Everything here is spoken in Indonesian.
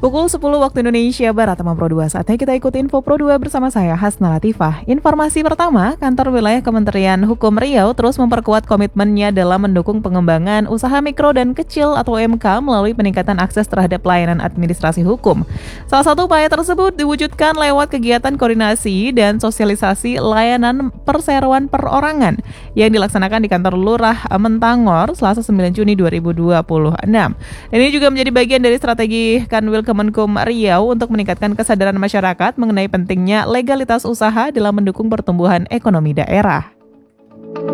Pukul 10 waktu Indonesia Barat, Tema Pro 2. Saatnya kita ikuti Info Pro 2 bersama saya, Hasna Latifah. Informasi pertama, Kantor Wilayah Kementerian Hukum Riau terus memperkuat komitmennya dalam mendukung pengembangan usaha mikro dan kecil atau UMK melalui peningkatan akses terhadap pelayanan administrasi hukum. Salah satu upaya tersebut diwujudkan lewat kegiatan koordinasi dan sosialisasi layanan perseroan perorangan yang dilaksanakan di kantor Lurah Mentangor, Selasa 9 Juni 2026. Dan ini juga menjadi bagian dari strategi Kanwil Kemenkum Riau untuk meningkatkan kesadaran masyarakat mengenai pentingnya legalitas usaha dalam mendukung pertumbuhan ekonomi daerah.